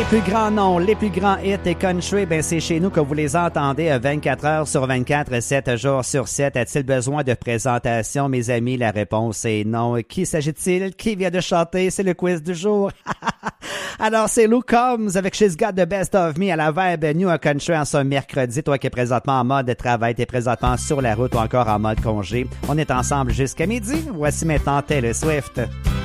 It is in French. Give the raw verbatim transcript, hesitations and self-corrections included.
Les plus grands noms, les plus grands hits et country, ben c'est chez nous que vous les entendez vingt-quatre heures sur vingt-quatre, sept jours sur sept. A-t-il besoin de présentation, mes amis? La réponse est non. Qui s'agit-il? Qui vient de chanter? C'est le quiz du jour. Alors, c'est Luke Combs avec She's Got the Best of Me à la Vibe New Country en ce mercredi. Toi qui es présentement en mode travail, t'es présentement sur la route ou encore en mode congé. On est ensemble jusqu'à midi. Voici maintenant Taylor Swift.